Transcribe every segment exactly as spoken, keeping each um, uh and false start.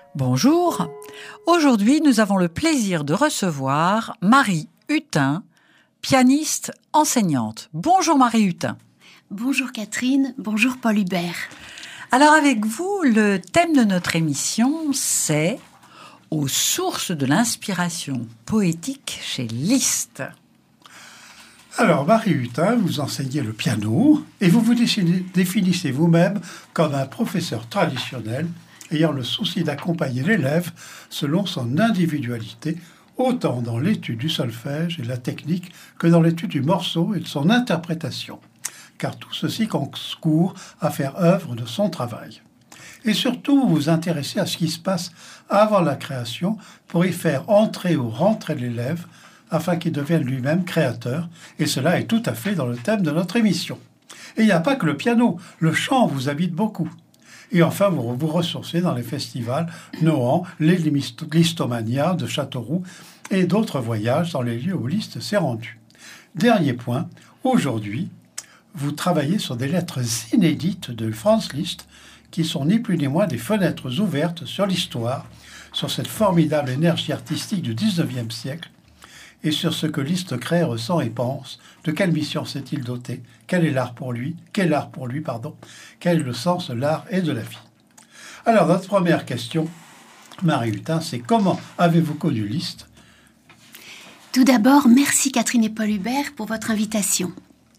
Bonjour, aujourd'hui nous avons le plaisir de recevoir Marie Hutin, pianiste enseignante. Bonjour Marie Hutin. Bonjour Catherine, bonjour Paul Hubert. Alors avec vous, le thème de notre émission, c'est « Aux sources de l'inspiration poétique chez Liszt ». Alors, Marie Hutin, vous enseignez le piano et vous vous définissez vous-même comme un professeur traditionnel ayant le souci d'accompagner l'élève selon son individualité, autant dans l'étude du solfège et de la technique que dans l'étude du morceau et de son interprétation, car tout ceci concourt à faire œuvre de son travail. Et surtout, vous vous intéressez à ce qui se passe avant la création pour y faire entrer ou rentrer l'élève afin qu'il devienne lui-même créateur, et cela est tout à fait dans le thème de notre émission. Et il n'y a pas que le piano, le chant vous habite beaucoup. Et enfin, vous vous ressourcez dans les festivals Nohant, les Listomania de Châteauroux et d'autres voyages dans les lieux où Liszt s'est rendu. Dernier point, aujourd'hui, vous travaillez sur des lettres inédites de Franz Liszt qui sont ni plus ni moins des fenêtres ouvertes sur l'histoire, sur cette formidable énergie artistique du dix-neuvième siècle et sur ce que Liszt crée, ressent et pense. De quelle mission s'est-il doté? Quel est l'art pour lui? Quel art pour lui, pardon? Quel est le sens de l'art et de la vie? Alors, notre première question, Marie Hutin, c'est comment avez-vous connu Liszt? Tout d'abord, merci Catherine et Paul Hubert pour votre invitation.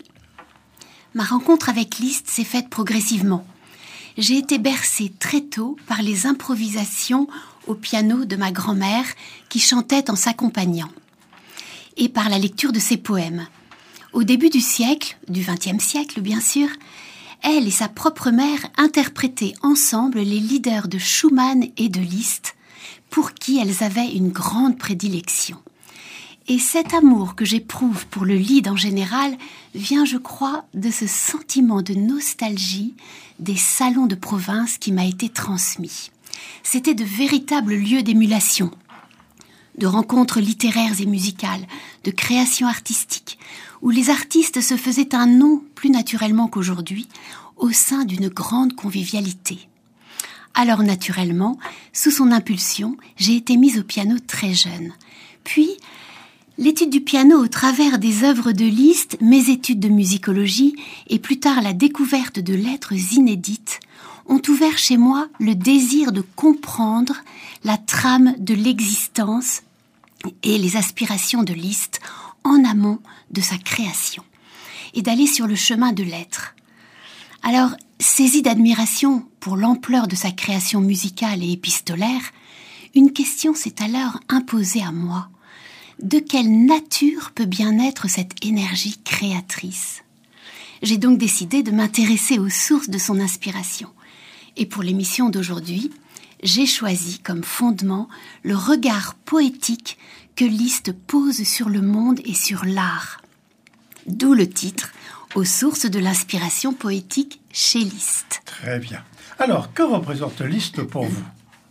Ma rencontre avec Liszt s'est faite progressivement. J'ai été bercée très tôt par les improvisations au piano de ma grand-mère qui chantait en s'accompagnant, et par la lecture de ses poèmes. Au début du siècle, du vingtième siècle bien sûr, elle et sa propre mère interprétaient ensemble les leaders de Schumann et de Liszt, pour qui elles avaient une grande prédilection. Et cet amour que j'éprouve pour le lied en général vient, je crois, de ce sentiment de nostalgie des salons de province qui m'a été transmis. C'était de véritables lieux d'émulation, de rencontres littéraires et musicales, de créations artistiques, où les artistes se faisaient un nom plus naturellement qu'aujourd'hui, au sein d'une grande convivialité. Alors naturellement, sous son impulsion, j'ai été mise au piano très jeune. Puis, l'étude du piano au travers des œuvres de Liszt, mes études de musicologie et plus tard la découverte de lettres inédites ont ouvert chez moi le désir de comprendre la trame de l'existence et les aspirations de Liszt en amont de sa création, et d'aller sur le chemin de l'être. Alors, saisi d'admiration pour l'ampleur de sa création musicale et épistolaire, une question s'est alors imposée à moi. De quelle nature peut bien être cette énergie créatrice? J'ai donc décidé de m'intéresser aux sources de son inspiration. Et pour l'émission d'aujourd'hui, j'ai choisi comme fondement le regard poétique que Liszt pose sur le monde et sur l'art. D'où le titre « Aux sources de l'inspiration poétique chez Liszt ». Très bien. Alors, que représente Liszt pour vous?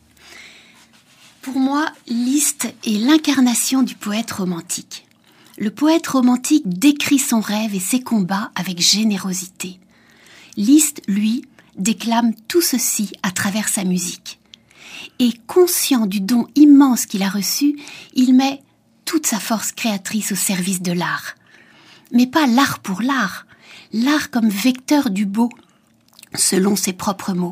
Pour moi, Liszt est l'incarnation du poète romantique. Le poète romantique décrit son rêve et ses combats avec générosité. Liszt, lui, déclame tout ceci à travers sa musique. Et conscient du don immense qu'il a reçu, il met toute sa force créatrice au service de l'art. Mais pas l'art pour l'art, l'art comme vecteur du beau, selon ses propres mots.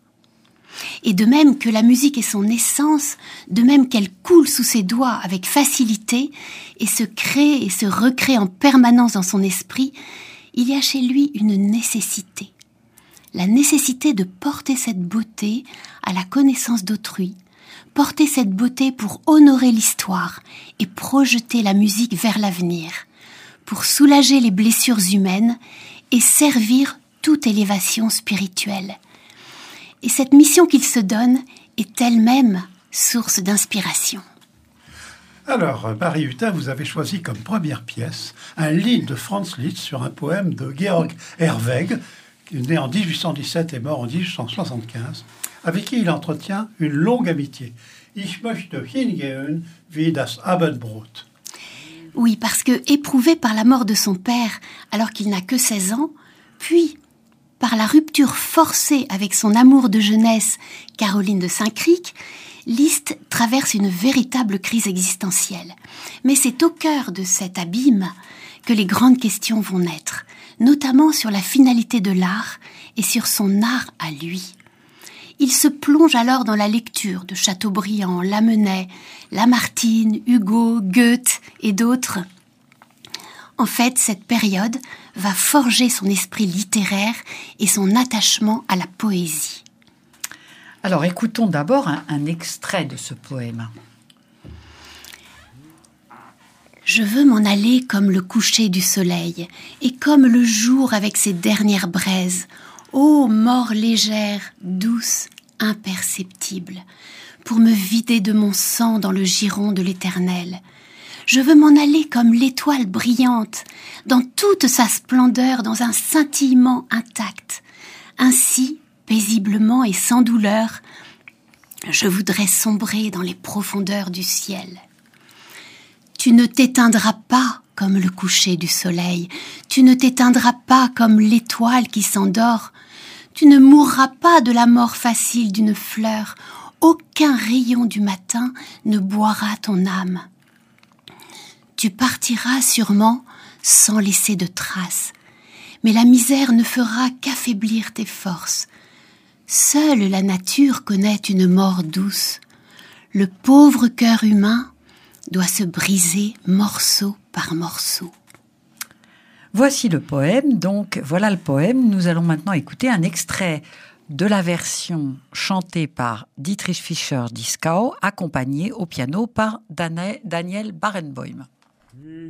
Et de même que la musique est son essence, de même qu'elle coule sous ses doigts avec facilité et se crée et se recrée en permanence dans son esprit, il y a chez lui une nécessité. La nécessité de porter cette beauté à la connaissance d'autrui, porter cette beauté pour honorer l'histoire et projeter la musique vers l'avenir, pour soulager les blessures humaines et servir toute élévation spirituelle. Et cette mission qu'il se donne est elle-même source d'inspiration. Alors, Marie Hutin, vous avez choisi comme première pièce un lied de Franz Liszt sur un poème de Georg Herwegh, qui est né en dix-huit cent dix-sept et mort en dix-huit cent soixante-quinze, avec qui il entretient une longue amitié. Ich möchte hingehen wie das Abendbrot. Oui, parce que, éprouvé par la mort de son père alors qu'il n'a que seize ans, puis par la rupture forcée avec son amour de jeunesse, Caroline de Saint-Cricq, Liszt traverse une véritable crise existentielle. Mais c'est au cœur de cet abîme que les grandes questions vont naître, notamment sur la finalité de l'art et sur son art à lui. Il se plonge alors dans la lecture de Chateaubriand, Lamennais, Lamartine, Hugo, Goethe et d'autres. En fait, cette période va forger son esprit littéraire et son attachement à la poésie. Alors, écoutons d'abord un, un extrait de ce poème. Je veux m'en aller comme le coucher du soleil et comme le jour avec ses dernières braises. Ô mort légère, douce, imperceptible, pour me vider de mon sang dans le giron de l'éternel. Je veux m'en aller comme l'étoile brillante, dans toute sa splendeur, dans un scintillement intact. Ainsi, paisiblement et sans douleur, je voudrais sombrer dans les profondeurs du ciel. Tu ne t'éteindras pas comme le coucher du soleil, tu ne t'éteindras pas comme l'étoile qui s'endort, tu ne mourras pas de la mort facile d'une fleur, aucun rayon du matin ne boira ton âme. Tu partiras sûrement sans laisser de traces, mais la misère ne fera qu'affaiblir tes forces. Seule la nature connaît une mort douce. Le pauvre cœur humain doit se briser morceau par morceau. Voici le poème, donc voilà le poème. Nous allons maintenant écouter un extrait de la version chantée par Dietrich Fischer-Dieskau, accompagnée au piano par Daniel Barenboim.